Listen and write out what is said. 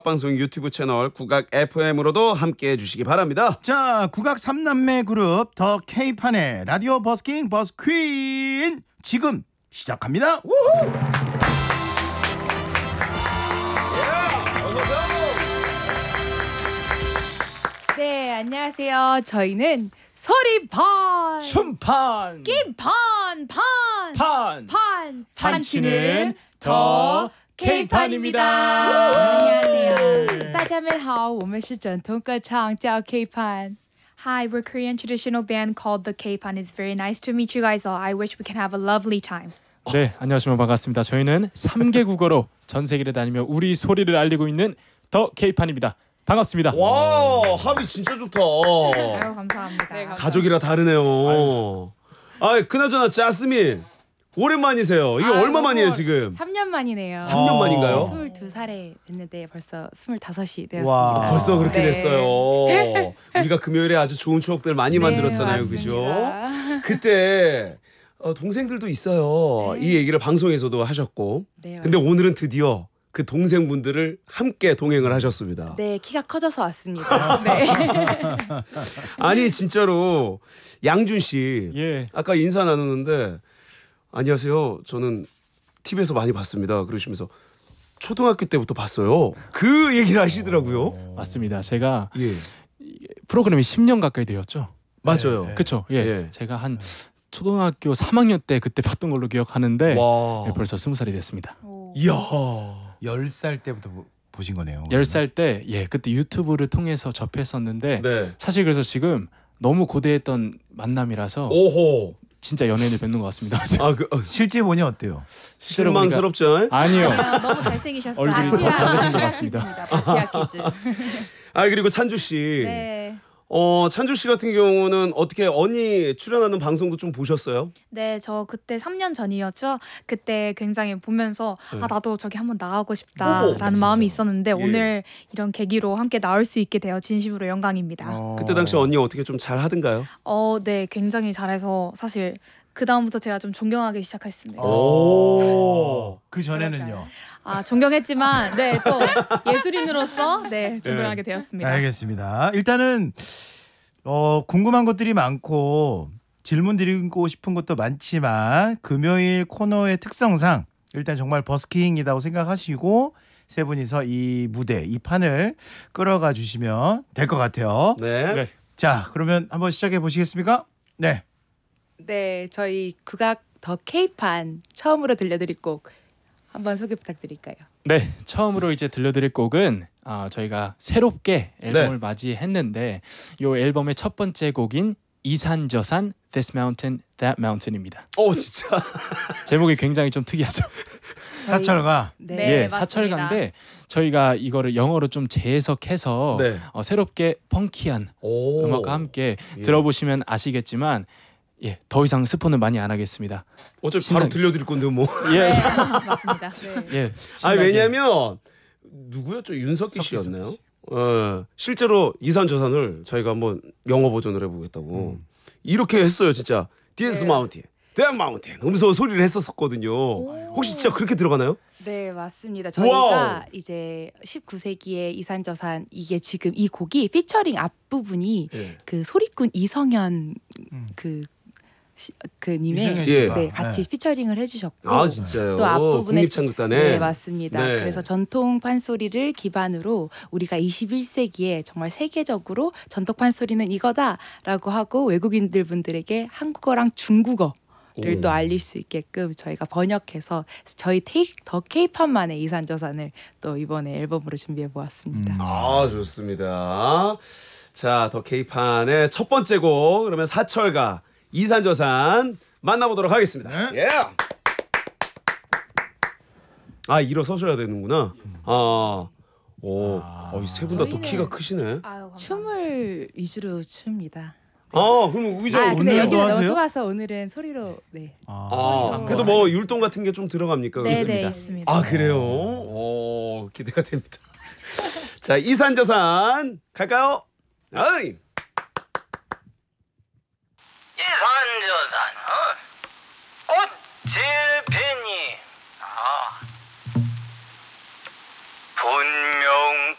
방송 유튜브 채널 국악 FM으로도 함께해 주시기 바랍니다. 자, 국악 3남매 그룹 더 K판의 라디오 버스킹 버스퀸 지금 시작합니다. 네, 안녕하세요. 저희는 소리판, 춤판, 김판, 판치는 더 K판입니다. 안녕하세요. 大家们好，我们是传统歌唱叫 K-Pan. Hi, we're Korean traditional band called the K-Pan. It's very nice to meet you guys all. I wish we can have a lovely time. 네, 안녕하십니까. 반갑습니다. 저희는 3개 국어로 전 세계를 다니며 우리 소리를 알리고 있는 더 K판입니다. 반갑습니다. 와, 합이 진짜 좋다. 아유, 감사합니다. 네, 감사합니다. 가족이라 다르네요. 아, 그나저나 자스민 오랜만이세요. 이게 얼마 만이에요 지금? 3년 만이네요. 3년 만인가요? 22살에 됐는데 벌써 25이 되었습니다. 와, 벌써 그렇게 네. 됐어요. 우리가 금요일에 아주 좋은 추억들 많이 만들었잖아요, 그죠? 맞습니다. 그때 동생들도 있어요. 네. 이 얘기를 방송에서도 하셨고. 네, 근데 오늘은 드디어 그 동생분들을 함께 동행을 하셨습니다. 네, 키가 커져서 왔습니다. 네. 아니 진짜로 양준 씨, 예. 아까 인사 나누는데 안녕하세요. 저는 TV에서 많이 봤습니다. 그러시면서 초등학교 때부터 봤어요. 그 얘기를 하시더라고요. 맞습니다. 제가 예, 프로그램이 10년 가까이 되었죠. 맞아요. 그렇죠. 예. 예. 제가 한 초등학교 3학년 때 그때 봤던 걸로 기억하는데 와, 예, 벌써 20살이 됐습니다. 이야, 10살 때부터 보신 거네요. 10살 때 그때 유튜브를 통해서 접했었는데 네, 사실 그래서 지금 너무 고대했던 만남이라서 오호, 진짜 연예인을 뵙는 것 같습니다. 실제 보니 어때요? 실제로 보니까 실망스럽죠? 아니요. 너무 잘생기셨어요. 얼굴이 더 작으신 것 같습니다. 바티아 퀴즈. 아 그리고 찬주 씨, 네. 찬주 씨 같은 경우는 어떻게 언니 출연하는 방송도 좀 보셨어요? 네, 저 그때 3년 전이었죠. 그때 굉장히 보면서 네. 나도 저기 한번 나가고 오, 싶다라는 마음이 있었는데 예. 오늘 이런 계기로 함께 나올 수 있게 되어 진심으로 영광입니다. 그때 당시 언니 어떻게 좀 잘 하던가요? 네, 굉장히 잘해서 사실 그 다음부터 제가 좀 존경하기 시작했습니다. 오, 그 전에는요. 존경했지만 또 예술인으로서 존경하게 되었습니다. 알겠습니다. 일단은 궁금한 것들이 많고 질문 드리고 싶은 것도 많지만 금요일 코너의 특성상 일단 정말 버스킹이라고 생각하시고 세 분이서 이 무대, 이 판을 끌어가 주시면 될 것 같아요. 네. 네. 자, 그러면 한번 시작해 보시겠습니까? 네. 네, 저희 국악 더 K판 처음으로 들려드릴 곡 한번 소개 부탁드릴까요? 네, 처음으로 이제 들려드릴 곡은 저희가 새롭게 앨범을 맞이했는데 이 앨범의 첫 번째 곡인 이산저산 This Mountain That Mountain입니다. 진짜. 제목이 굉장히 좀 특이하죠. 사철가. 네, 예, 맞습니다. 사철가인데 저희가 이거를 영어로 좀 재해석해서 네. 새롭게 펑키한 오. 음악과 함께 예. 들어보시면 아시겠지만 더 이상 스포는 많이 안 하겠습니다. 어차피 바로 들려드릴 건데 뭐. 예, 맞습니다. 네. 예. 왜냐면 누구였죠? 윤석기 씨였나요? 실제로 이산저산을 저희가 한번 영어 버전을 해보겠다고 이렇게 했어요, 진짜. This mountain, that mountain. 하면서 소리를 했었거든요. 혹시 진짜 그렇게 들어가나요? 네, 맞습니다. 저희가 이제 19세기의 이산저산 이게 지금 이 곡이 피처링 앞부분이 예. 그 소리꾼 이성현 그 님의 이승현 씨가. 네, 같이 피처링을 해주셨고 아 진짜요? 또 앞부분에 국립창극단에. 네, 맞습니다. 네. 그래서 전통 판소리를 기반으로 우리가 21세기에 정말 세계적으로 전통 판소리는 이거다라고 하고 외국인들 분들에게 한국어랑 중국어를 또 알릴 수 있게끔 저희가 번역해서 저희 더 K판만의 이산저산을 또 이번에 앨범으로 준비해 보았습니다. 아 좋습니다. 자, 더 K판의 첫 번째 곡 그러면 사철가 이산저산 만나보도록 하겠습니다. 예. 일어서셔야 되는구나. 이 세 분 다 또 저희는- 키가 크시네. 춤을 위주로 춥니다. 그럼 의자 근데 오늘도 여기가 너무 하세요? 좋아서 오늘은 소리로 그래도 뭐 율동 같은 게 좀 들어갑니까? 네, 있습니다. 그래요? 기대가 됩니다. 자, 이산저산 갈까요? 어이. 이산저산 꽃을